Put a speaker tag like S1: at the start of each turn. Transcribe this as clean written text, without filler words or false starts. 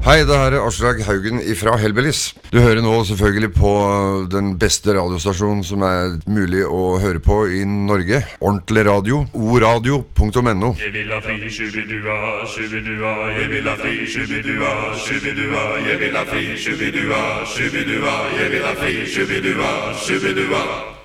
S1: Hei, det her Aslak Haugen ifra Hellbillies. Du hører nå selvfølgelig på den beste radiostasjonen som mulig å høre på i Norge. Ordentlig radio. oradio.no.
S2: Jeg vil ha fri, shubidua, shubidua. Jeg vil ha fri, shubidua, shubidua. Jeg vil ha fri, shubidua, shubidua. Jeg vil ha fri, shubidua, shubidua.